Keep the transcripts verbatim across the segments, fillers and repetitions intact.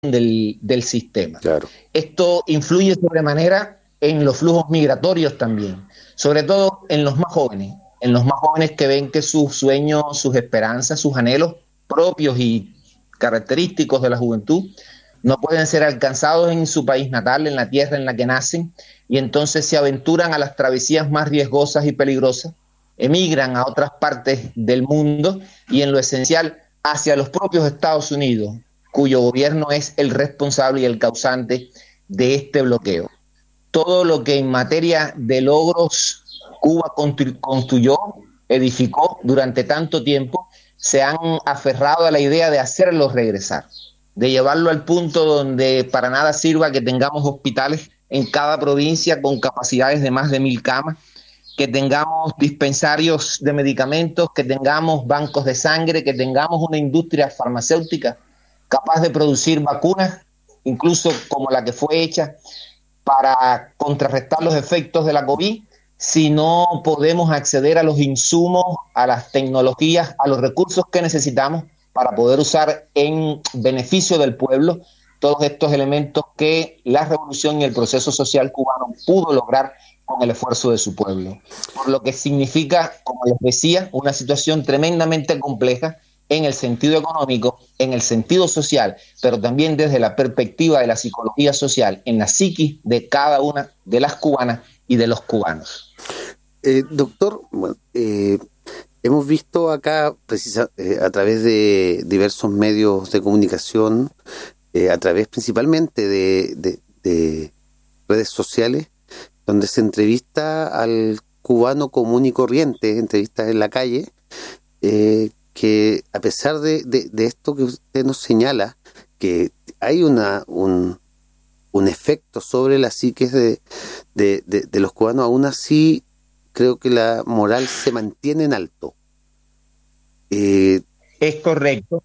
del, del sistema. Claro. Esto influye sobremanera en los flujos migratorios también, sobre todo en los más jóvenes, en los más jóvenes que ven que sus sueños, sus esperanzas, sus anhelos propios y característicos de la juventud no pueden ser alcanzados en su país natal, en la tierra en la que nacen, y entonces se aventuran a las travesías más riesgosas y peligrosas, emigran a otras partes del mundo y en lo esencial hacia los propios Estados Unidos, cuyo gobierno es el responsable y el causante de este bloqueo. Todo lo que en materia de logros Cuba construyó, edificó durante tanto tiempo, se han aferrado a la idea de hacerlo regresar, de llevarlo al punto donde para nada sirva que tengamos hospitales en cada provincia con capacidades de más de mil camas, que tengamos dispensarios de medicamentos, que tengamos bancos de sangre, que tengamos una industria farmacéutica capaz de producir vacunas, incluso como la que fue hecha para contrarrestar los efectos de la COVID, si no podemos acceder a los insumos, a las tecnologías, a los recursos que necesitamos para poder usar en beneficio del pueblo todos estos elementos que la revolución y el proceso social cubano pudo lograr con el esfuerzo de su pueblo. Por lo que significa, como les decía, una situación tremendamente compleja en el sentido económico, en el sentido social, pero también desde la perspectiva de la psicología social, en la psiquis de cada una de las cubanas y de los cubanos. Eh, doctor, bueno, eh, hemos visto acá, precisa, eh, a través de diversos medios de comunicación, eh, a través principalmente de, de, de redes sociales, donde se entrevista al cubano común y corriente, entrevistas en la calle, eh, que a pesar de, de, de esto que usted nos señala, que hay una un, un efecto sobre la psiques de, de, de, de los cubanos, aún así creo que la moral se mantiene en alto. Eh, es correcto.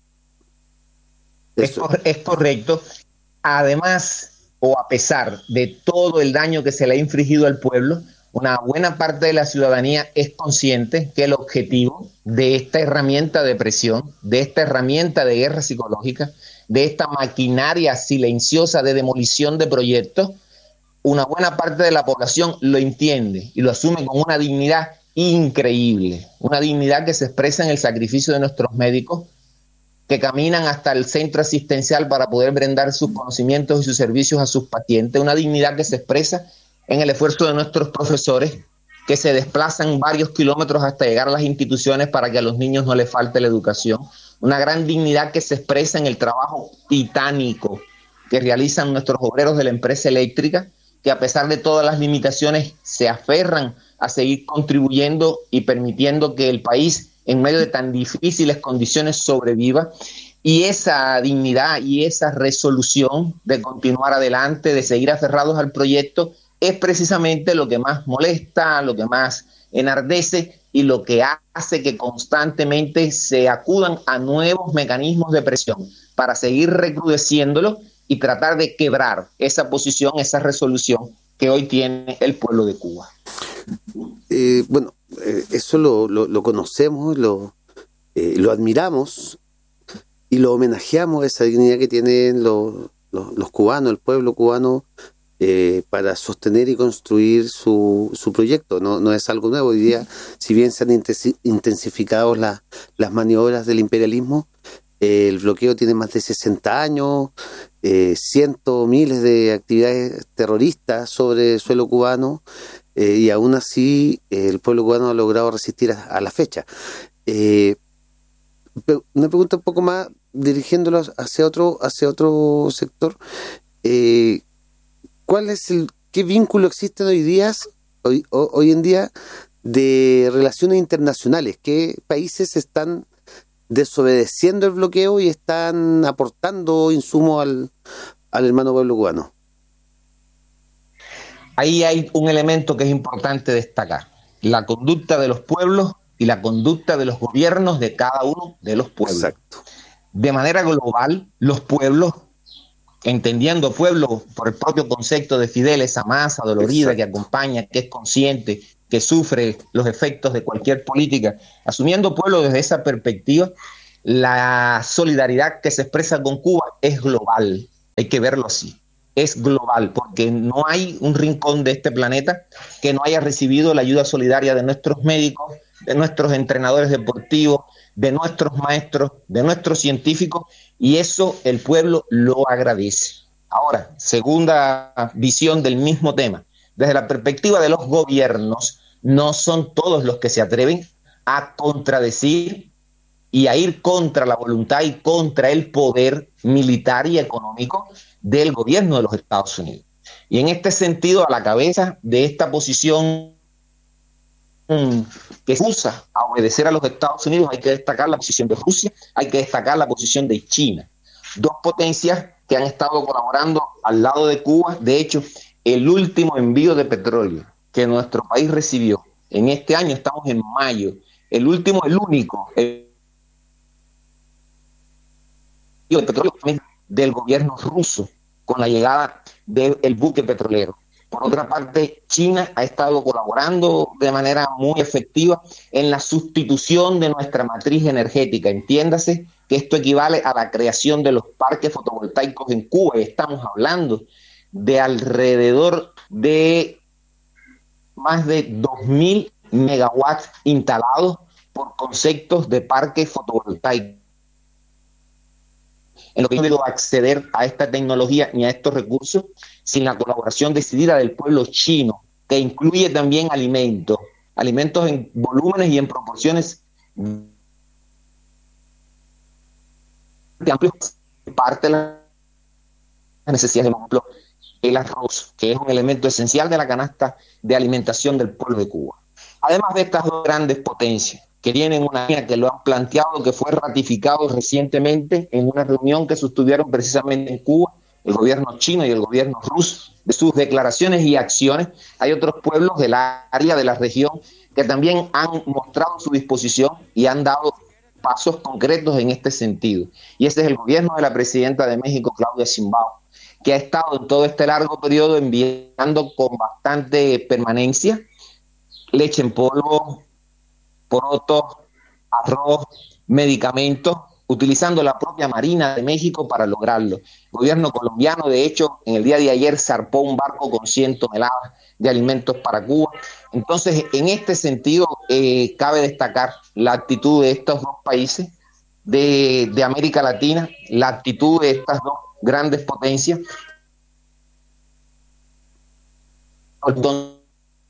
Es, cor- es correcto. Además, o a pesar de todo el daño que se le ha infligido al pueblo, una buena parte de la ciudadanía es consciente que el objetivo de esta herramienta de presión, de esta herramienta de guerra psicológica, de esta maquinaria silenciosa de demolición de proyectos, una buena parte de la población lo entiende y lo asume con una dignidad increíble, una dignidad que se expresa en el sacrificio de nuestros médicos, que caminan hasta el centro asistencial para poder brindar sus conocimientos y sus servicios a sus pacientes, una dignidad que se expresa en el esfuerzo de nuestros profesores, que se desplazan varios kilómetros hasta llegar a las instituciones para que a los niños no les falte la educación, una gran dignidad que se expresa en el trabajo titánico que realizan nuestros obreros de la empresa eléctrica, que a pesar de todas las limitaciones se aferran a seguir contribuyendo y permitiendo que el país en medio de tan difíciles condiciones sobreviva, y esa dignidad y esa resolución de continuar adelante, de seguir aferrados al proyecto, es precisamente lo que más molesta, lo que más enardece y lo que hace que constantemente se acudan a nuevos mecanismos de presión para seguir recrudeciéndolo y tratar de quebrar esa posición, esa resolución que hoy tiene el pueblo de Cuba. Eh, bueno, eh, eso lo, lo, lo conocemos, lo, eh, lo admiramos y lo homenajeamos, esa dignidad que tienen los, los, los cubanos, el pueblo cubano, eh, para sostener y construir su, su proyecto. No, no es algo nuevo. Hoy día, si bien se han intensificado la, las maniobras del imperialismo, eh, el bloqueo tiene más de sesenta años, eh, cientos, miles de actividades terroristas sobre el suelo cubano, eh, y aún así eh, el pueblo cubano ha logrado resistir a, a la fecha. Eh, una pregunta un poco más, dirigiéndolo hacia otro, hacia otro sector. Eh, ¿Cuál es el, qué vínculo existen hoy día, hoy, hoy en día, de relaciones internacionales? ¿Qué países están desobedeciendo el bloqueo y están aportando insumos al, al hermano pueblo cubano? Ahí hay un elemento que es importante destacar: la conducta de los pueblos y la conducta de los gobiernos de cada uno de los pueblos. Exacto. De manera global, los pueblos, entendiendo pueblo por el propio concepto de Fidel, esa masa dolorida Exacto. que acompaña, que es consciente, que sufre los efectos de cualquier política, asumiendo pueblo desde esa perspectiva, la solidaridad que se expresa con Cuba es global. hay que verlo así. Es global, porque no hay un rincón de este planeta que no haya recibido la ayuda solidaria de nuestros médicos, de nuestros entrenadores deportivos, de nuestros maestros, de nuestros científicos, y eso el pueblo lo agradece. Ahora, segunda visión del mismo tema. Desde la perspectiva de los gobiernos, no son todos los que se atreven a contradecir y a ir contra la voluntad y contra el poder militar y económico del gobierno de los Estados Unidos. Y en este sentido, a la cabeza de esta posición que se usa a obedecer a los Estados Unidos, hay que destacar la posición de Rusia, hay que destacar la posición de China. Dos potencias que han estado colaborando al lado de Cuba. De hecho, el último envío de petróleo que nuestro país recibió en este año, estamos en mayo, el último, el único, el de petróleo del gobierno ruso con la llegada del buque petrolero. Por otra parte, China ha estado colaborando de manera muy efectiva en la sustitución de nuestra matriz energética. Entiéndase que esto equivale a la creación de los parques fotovoltaicos en Cuba, y estamos hablando de alrededor de más de dos mil megawatts instalados por conceptos de parques fotovoltaicos. En lo que no puedo acceder a esta tecnología ni a estos recursos sin la colaboración decidida del pueblo chino, que incluye también alimentos, alimentos en volúmenes y en proporciones amplios, parte de las necesidades, por ejemplo, el arroz, que es un elemento esencial de la canasta de alimentación del pueblo de Cuba. Además de estas dos grandes potencias, que tienen una línea que lo han planteado, que fue ratificado recientemente en una reunión que sostuvieron precisamente en Cuba, el gobierno chino y el gobierno ruso, de sus declaraciones y acciones. Hay otros pueblos del área, de la región, que también han mostrado su disposición y han dado pasos concretos en este sentido. Y ese es el gobierno de la presidenta de México, Claudia Sheinbaum, que ha estado en todo este largo periodo enviando con bastante permanencia leche en polvo, porotos, arroz, medicamentos, utilizando la propia Marina de México para lograrlo. El gobierno colombiano, de hecho, en el día de ayer zarpó un barco con cien toneladas de alimentos para Cuba. Entonces, en este sentido, eh, cabe destacar la actitud de estos dos países de, de América Latina, la actitud de estas dos grandes potencias. Entonces,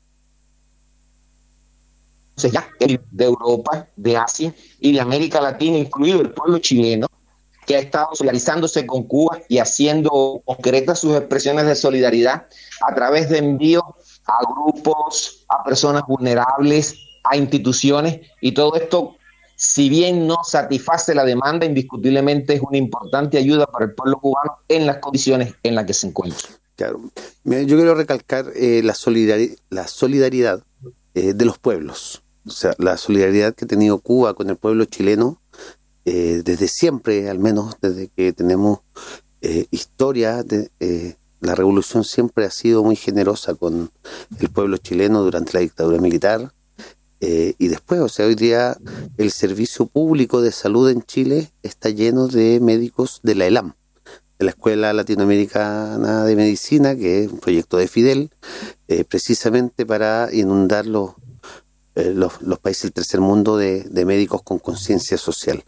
ya de Europa, de Asia y de América Latina, incluido el pueblo chileno, que ha estado solidarizándose con Cuba y haciendo concretas sus expresiones de solidaridad a través de envíos a grupos, a personas vulnerables, a instituciones, y todo esto, si bien no satisface la demanda, indiscutiblemente es una importante ayuda para el pueblo cubano en las condiciones en las que se encuentra. Claro. Mira, yo quiero recalcar eh, la, solidari- la solidaridad eh, de los pueblos. O sea, la solidaridad que ha tenido Cuba con el pueblo chileno eh, desde siempre, al menos desde que tenemos eh, historia, de, eh, la revolución siempre ha sido muy generosa con el pueblo chileno durante la dictadura militar eh, y después. O sea, hoy día el servicio público de salud en Chile está lleno de médicos de la ELAM, de la Escuela Latinoamericana de Medicina, que es un proyecto de Fidel, eh, precisamente para inundar los Eh, los, los países del tercer mundo de, de médicos con conciencia social.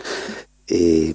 Eh,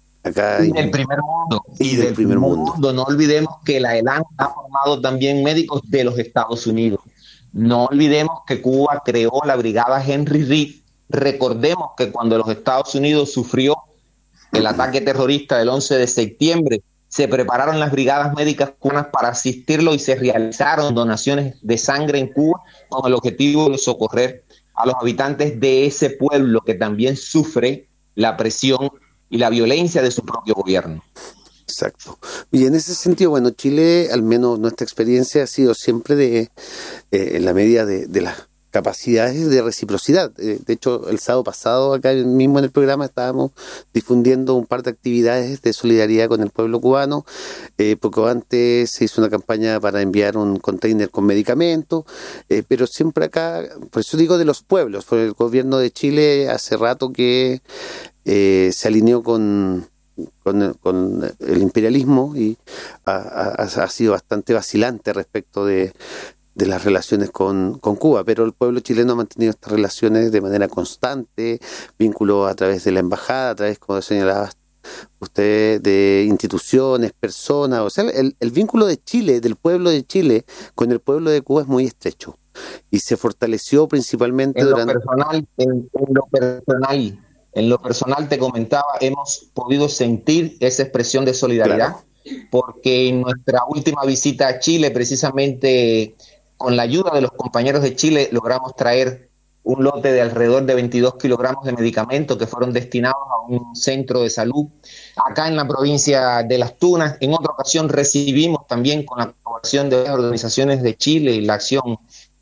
acá y del primer mundo. Y, y del, del primer mundo. mundo. No olvidemos que la ELAN ha formado también médicos de los Estados Unidos. No olvidemos que Cuba creó la brigada Henry Reed. Recordemos que cuando los Estados Unidos sufrió el ataque terrorista del once de septiembre, se prepararon las brigadas médicas cubanas para asistirlo y se realizaron donaciones de sangre en Cuba con el objetivo de socorrer a los habitantes de ese pueblo que también sufre la presión y la violencia de su propio gobierno. Exacto. Y en ese sentido, bueno, Chile, al menos nuestra experiencia ha sido siempre de eh, en la medida de, de las capacidades de reciprocidad. Eh, de hecho, el sábado pasado, acá mismo en el programa, estábamos difundiendo un par de actividades de solidaridad con el pueblo cubano. Eh, poco antes se hizo una campaña para enviar un container con medicamentos, eh, pero siempre acá, por eso digo de los pueblos, porque el gobierno de Chile hace rato que eh, se alineó con con, con el imperialismo y ha, ha, ha sido bastante vacilante respecto de, de las relaciones con, con Cuba, pero el pueblo chileno ha mantenido estas relaciones de manera constante, vínculos a través de la embajada, a través, como señalaba usted, de instituciones, personas. O sea, el, el vínculo de Chile, del pueblo de Chile con el pueblo de Cuba es muy estrecho y se fortaleció principalmente En lo durante... personal, en, en lo personal, en lo personal te comentaba, hemos podido sentir esa expresión de solidaridad, Claro, porque en nuestra última visita a Chile, precisamente con la ayuda de los compañeros de Chile, logramos traer un lote de alrededor de veintidós kilogramos de medicamentos que fueron destinados a un centro de salud acá en la provincia de Las Tunas. En otra ocasión recibimos también, con la colaboración de las organizaciones de Chile y la acción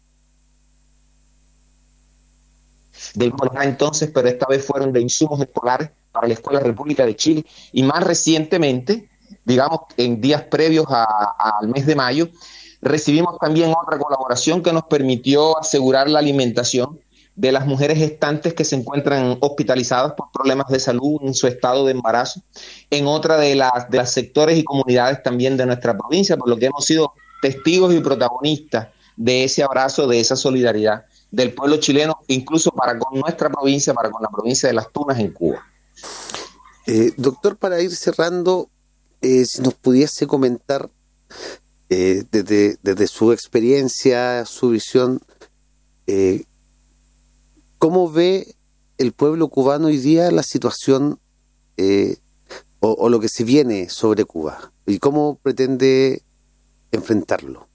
del entonces, pero esta vez fueron de insumos escolares para la Escuela República de Chile, y más recientemente, digamos, en días previos a, a, al mes de mayo, recibimos también otra colaboración que nos permitió asegurar la alimentación de las mujeres gestantes que se encuentran hospitalizadas por problemas de salud en su estado de embarazo, en otra de las de los sectores y comunidades también de nuestra provincia, por lo que hemos sido testigos y protagonistas de ese abrazo, de esa solidaridad del pueblo chileno, incluso para con nuestra provincia, para con la provincia de Las Tunas en Cuba. Eh, doctor, para ir cerrando, eh, si nos pudiese comentar eh, desde, desde su experiencia, su visión, eh, ¿cómo ve el pueblo cubano hoy día la situación eh, o, o lo que se viene sobre Cuba? ¿Y cómo pretende enfrentarlo?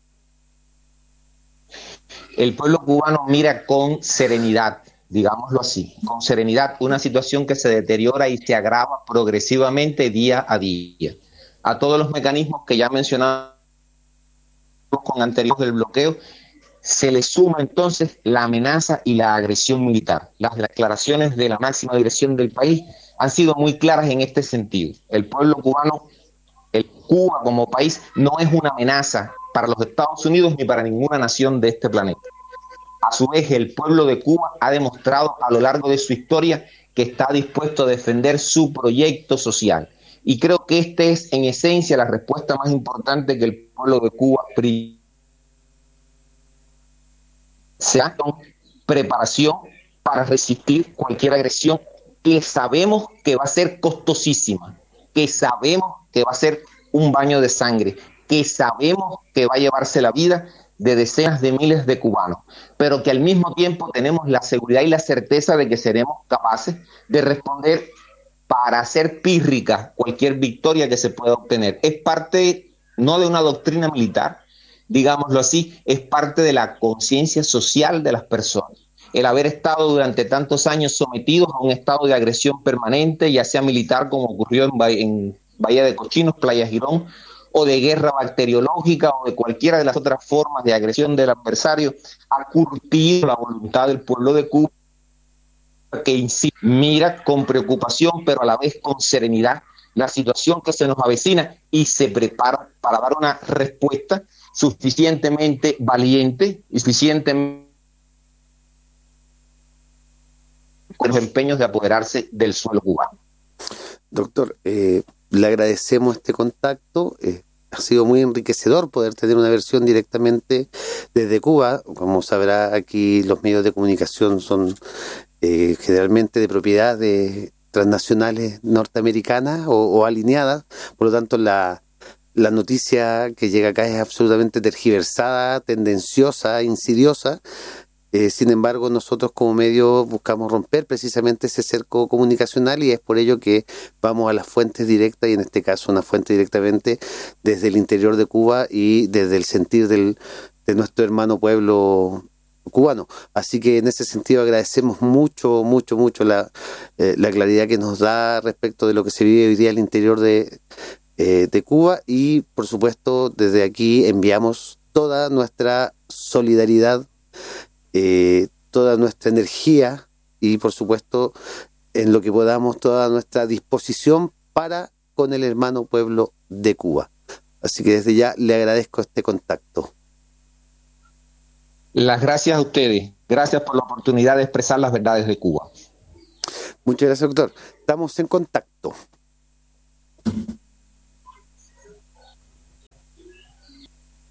El pueblo cubano mira con serenidad, digámoslo así, con serenidad, una situación que se deteriora y se agrava progresivamente día a día. A todos los mecanismos que ya mencionamos con anteriores del bloqueo, se le suma entonces la amenaza y la agresión militar. Las declaraciones de la máxima dirección del país han sido muy claras en este sentido. El pueblo cubano, el Cuba como país, no es una amenaza para los Estados Unidos ni para ninguna nación de este planeta. A su vez, el pueblo de Cuba ha demostrado a lo largo de su historia que está dispuesto a defender su proyecto social. Y creo que esta es, en esencia, la respuesta más importante que el pueblo de Cuba se ha con preparación para resistir cualquier agresión que sabemos que va a ser costosísima, que sabemos que va a ser un baño de sangre, que sabemos que va a llevarse la vida de decenas de miles de cubanos, pero que al mismo tiempo tenemos la seguridad y la certeza de que seremos capaces de responder para hacer pírrica cualquier victoria que se pueda obtener. Es parte no de una doctrina militar, digámoslo así, es parte de la conciencia social de las personas. El haber estado durante tantos años sometidos a un estado de agresión permanente, ya sea militar, como ocurrió en, Bahía, en Bahía de Cochinos, Playa Girón, o de guerra bacteriológica o de cualquiera de las otras formas de agresión del adversario, ha curtido la voluntad del pueblo de Cuba, que insiste, mira con preocupación, pero a la vez con serenidad, la situación que se nos avecina y se prepara para dar una respuesta suficientemente valiente y suficientemente con los empeños de apoderarse del suelo cubano. Doctor, eh, le agradecemos este contacto. Eh, ha sido muy enriquecedor poder tener una versión directamente desde Cuba. Como sabrá, aquí los medios de comunicación son eh, generalmente de propiedad de transnacionales norteamericanas o, o alineadas. Por lo tanto, la, la noticia que llega acá es absolutamente tergiversada, tendenciosa, insidiosa. Eh, sin embargo, nosotros como medio buscamos romper precisamente ese cerco comunicacional y es por ello que vamos a las fuentes directas y en este caso una fuente directamente desde el interior de Cuba y desde el sentir del, de nuestro hermano pueblo cubano. Así que en ese sentido agradecemos mucho, mucho, mucho la, eh, la claridad que nos da respecto de lo que se vive hoy día al interior de, eh, de Cuba y por supuesto desde aquí enviamos toda nuestra solidaridad, Eh, toda nuestra energía y por supuesto en lo que podamos toda nuestra disposición para con el hermano pueblo de Cuba. Así que desde ya le agradezco este contacto. Las gracias a ustedes, gracias por la oportunidad de expresar las verdades de Cuba. Muchas gracias, doctor. Estamos en contacto.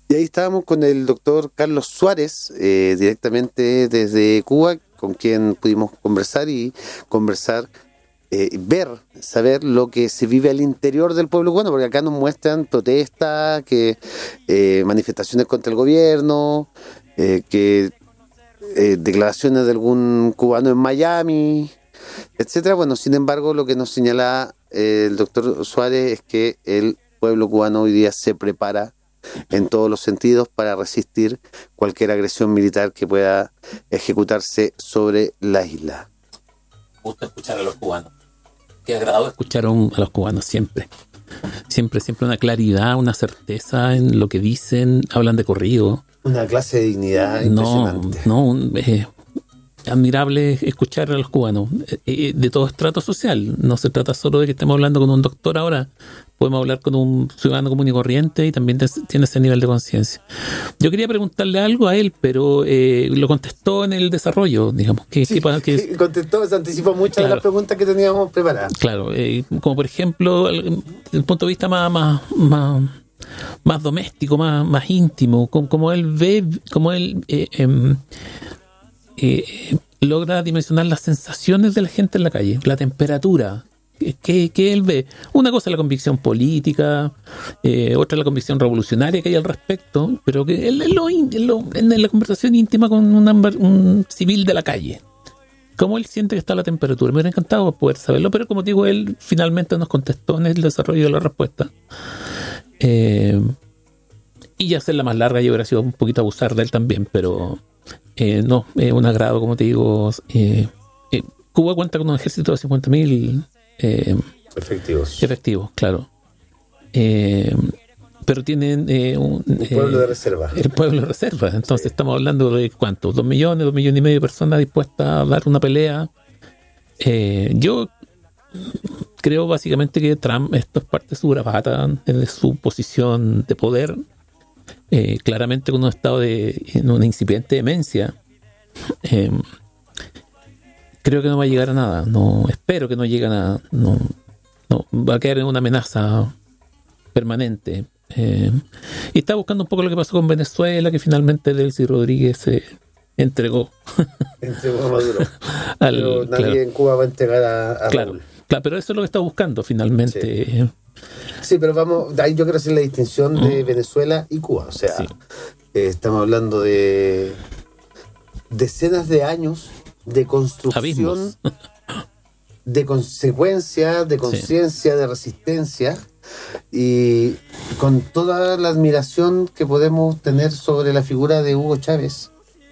Y ahí estábamos con el doctor Carlos Suárez, eh, directamente desde Cuba, con quien pudimos conversar y conversar, eh, ver, saber lo que se vive al interior del pueblo cubano, porque acá nos muestran protestas, que eh, manifestaciones contra el gobierno, eh, que eh, declaraciones de algún cubano en Miami, etcétera. Bueno, sin embargo, lo que nos señala eh, el doctor Suárez es que el pueblo cubano hoy día se prepara en todos los sentidos para resistir cualquier agresión militar que pueda ejecutarse sobre la isla. Me gusta escuchar a los cubanos. Qué agradable escuchar a, un, a los cubanos siempre. Siempre, siempre una claridad, una certeza en lo que dicen, hablan de corrido. Una clase de dignidad impresionante. No, no, eh, admirable escuchar a los cubanos eh, de todo estrato social. No se trata solo de que estemos hablando con un doctor ahora. Podemos hablar con un ciudadano común y corriente y también tiene ese nivel de conciencia. Yo quería preguntarle algo a él, pero eh, lo contestó en el desarrollo, digamos. Que, sí, que, que, sí, contestó, se anticipó muchas claro, de las preguntas que teníamos preparadas. Claro, eh, como por ejemplo, desde el punto de vista más, más, más, más doméstico, más, más íntimo, como, como él ve, como él eh, eh, eh, logra dimensionar las sensaciones de la gente en la calle, la temperatura. Que, que él ve. Una cosa es la convicción política, eh, otra es la convicción revolucionaria que hay al respecto, pero que él, él lo, él lo, en la conversación íntima con un, un civil de la calle, ¿cómo él siente que está la temperatura? Me hubiera encantado poder saberlo, pero como digo, él finalmente nos contestó en el desarrollo de la respuesta. Eh, y ya hacerla más larga, yo hubiera sido un poquito abusar de él también, pero eh, no, es eh, un agrado, como te digo. Eh, eh, Cuba cuenta con un ejército de cincuenta mil Eh, efectivos. Efectivos, claro. Eh, pero tienen eh, un, un pueblo eh, de reserva. El pueblo de reserva. Entonces sí. Estamos hablando de ¿cuántos? Dos millones, dos millones y medio de personas dispuestas a dar una pelea. Eh, yo creo básicamente que Trump, esto es parte de su bravata, de su posición de poder, eh, claramente con un estado de en una incipiente demencia. Eh, Creo que no va a llegar a nada. No, espero que no llegue a nada. No, no, va a quedar en una amenaza permanente. Eh, y está buscando un poco lo que pasó con Venezuela, que finalmente Delcy Rodríguez se entregó. Entregó a Maduro. Al, pero nadie claro, en Cuba va a entregar a, a claro, Raúl. Claro, pero eso es lo que está buscando finalmente. Sí, sí, pero vamos, ahí yo quiero hacer la distinción de mm. Venezuela y Cuba. O sea, sí. eh, estamos hablando de decenas de años de construcción, de consecuencia, de conciencia, sí. de resistencia, y con toda la admiración que podemos tener sobre la figura de Hugo Chávez,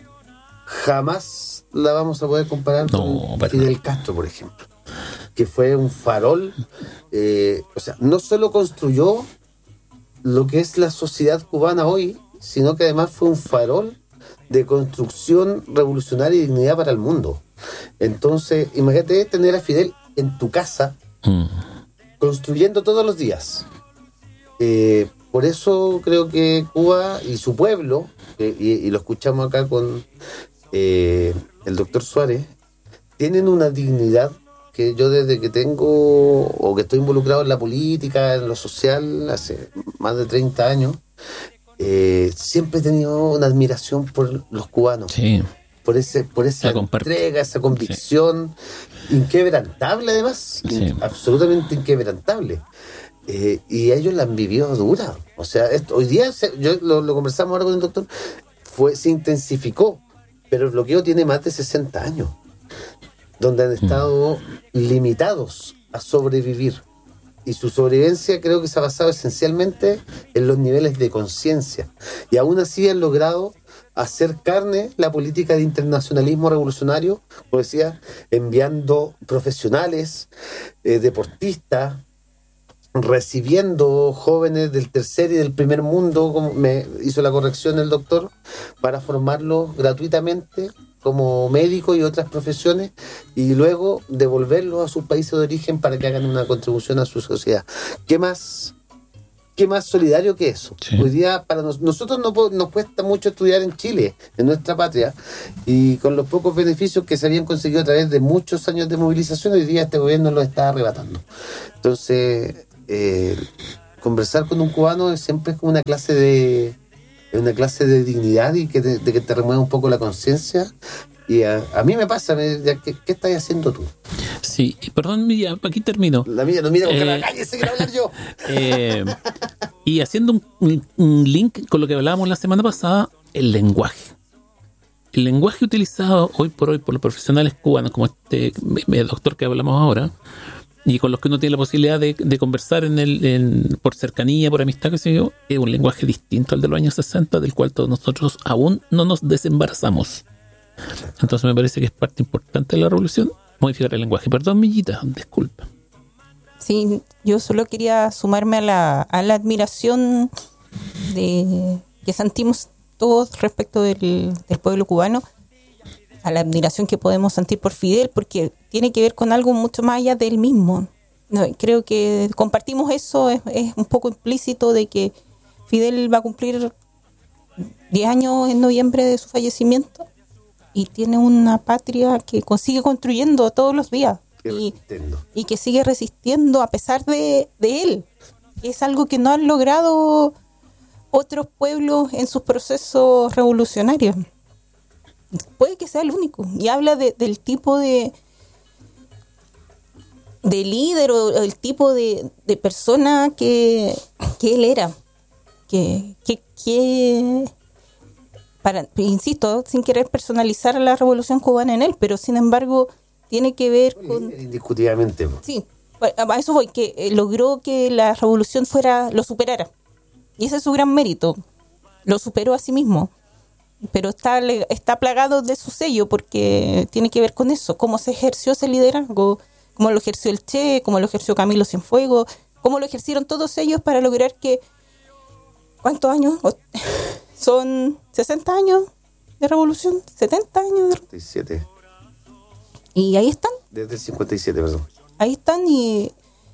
jamás la vamos a poder comparar no, con Fidel Castro, por ejemplo, que fue un farol, eh, o sea, no solo construyó lo que es la sociedad cubana hoy, sino que además fue un farol de construcción revolucionaria y dignidad para el mundo. Entonces, imagínate tener a Fidel en tu casa, mm. construyendo todos los días. Eh, por eso creo que Cuba y su pueblo, eh, y, y lo escuchamos acá con eh, el doctor Suárez, tienen una dignidad que yo desde que tengo, o que estoy involucrado en la política, en lo social, hace más de treinta años, Eh, siempre he tenido una admiración por los cubanos, sí. por ese, por esa entrega, esa convicción sí. inquebrantable, además, sí. in, absolutamente inquebrantable. Eh, y ellos la han vivido dura. O sea, esto, hoy día, se, yo lo, lo conversamos ahora con el doctor, fue, se intensificó, pero el bloqueo tiene más de sesenta años, donde han estado mm. limitados a sobrevivir. Y su sobrevivencia creo que se ha basado esencialmente en los niveles de conciencia. Y aún así han logrado hacer carne la política de internacionalismo revolucionario, como decía, enviando profesionales, eh, deportistas, recibiendo jóvenes del tercer y del primer mundo, como me hizo la corrección el doctor, para formarlos gratuitamente como médicos y otras profesiones, y luego devolverlos a sus países de origen para que hagan una contribución a su sociedad. ¿Qué más, qué más solidario que eso? Sí. Hoy día para nos, nosotros no, nos cuesta mucho estudiar en Chile, en nuestra patria, y con los pocos beneficios que se habían conseguido a través de muchos años de movilización, hoy día este gobierno los está arrebatando. Entonces, eh, conversar con un cubano es siempre como una clase de es una clase de dignidad y que te, de que te remueve un poco la conciencia. Y a, a mí me pasa, me, ¿qué, ¿qué estás haciendo tú? Sí, perdón, ya, aquí termino. La mía no mira con Eh, cara, cállese, quiero hablar yo. Eh, y haciendo un, un, un link con lo que hablábamos la semana pasada, el lenguaje. El lenguaje utilizado hoy por hoy por los profesionales cubanos, como este el doctor que hablamos ahora, y con los que uno tiene la posibilidad de, de conversar en el, en, por cercanía, por amistad, qué sé yo, es un lenguaje distinto al de los años sesenta, del cual todos nosotros aún no nos desembarazamos. Entonces me parece que es parte importante de la revolución modificar el lenguaje. Perdón, Millita, disculpa. Sí, yo solo quería sumarme a la, a la admiración de que sentimos todos respecto del, del pueblo cubano, a la admiración que podemos sentir por Fidel, porque tiene que ver con algo mucho más allá de él mismo. No, creo que compartimos eso, es, es un poco implícito de que Fidel va a cumplir diez años en noviembre de su fallecimiento y tiene una patria que sigue construyendo todos los días y, y que sigue resistiendo a pesar de, de él. Es algo que no han logrado otros pueblos en sus procesos revolucionarios. Puede que sea el único. Y habla de, del tipo de de líder o el tipo de, de persona que, que él era. Que, que, que para, insisto, sin querer personalizar la revolución cubana en él, pero sin embargo tiene que ver con... Indiscutiblemente. Sí, a eso voy, que eh, logró que la revolución fuera, lo superara. Y ese es su gran mérito. Lo superó a sí mismo. Pero está, está plagado de su sello porque tiene que ver con eso. Cómo se ejerció ese liderazgo, cómo lo ejerció el Che, cómo lo ejerció Camilo Cienfuegos, cómo lo ejercieron todos ellos para lograr que... ¿Cuántos años? Son sesenta años de revolución, setenta años de cincuenta y siete. Y ahí están. Desde el cincuenta y siete, perdón. Ahí están y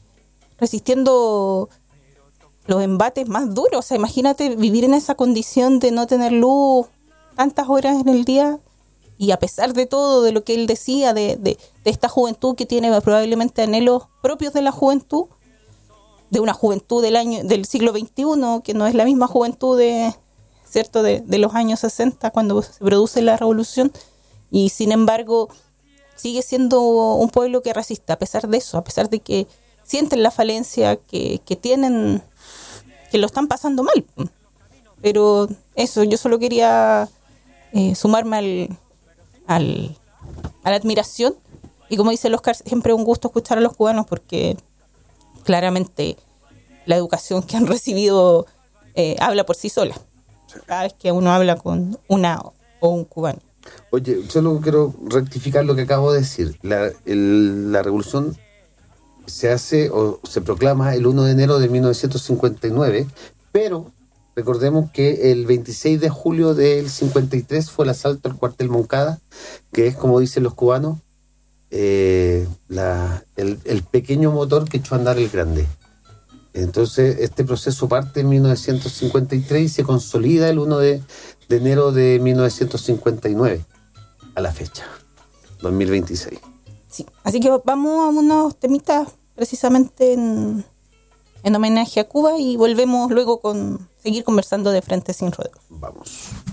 resistiendo los embates más duros. O sea, imagínate vivir en esa condición de no tener luz tantas horas en el día y a pesar de todo, de lo que él decía, de, de, de esta juventud que tiene probablemente anhelos propios de la juventud, de una juventud del año del siglo veintiuno, que no es la misma juventud de, ¿cierto? de, de los años sesenta, cuando se produce la revolución, y sin embargo sigue siendo un pueblo que resiste a pesar de eso, a pesar de que sienten la falencia, que, que tienen, que lo están pasando mal. Pero eso, yo solo quería eh, sumarme al, al a la admiración, y como dice el Oscar, siempre es un gusto escuchar a los cubanos porque claramente la educación que han recibido eh, habla por sí sola cada vez que uno habla con una o un cubano. Oye, solo quiero rectificar lo que acabo de decir. La, el, la revolución se hace o se proclama el uno de enero de mil novecientos cincuenta y nueve, pero recordemos que el veintiséis de julio del cincuenta y tres fue el asalto al cuartel Moncada, que es, como dicen los cubanos, eh, la, el, el pequeño motor que echó a andar el grande. Entonces este proceso parte en mil novecientos cincuenta y tres y se consolida el uno de enero de mil novecientos cincuenta y nueve a la fecha, dos mil veintiséis. Sí, así que vamos a unos temitas precisamente en, en homenaje a Cuba y volvemos luego con seguir conversando de Frente Sin Rodeos. Vamos.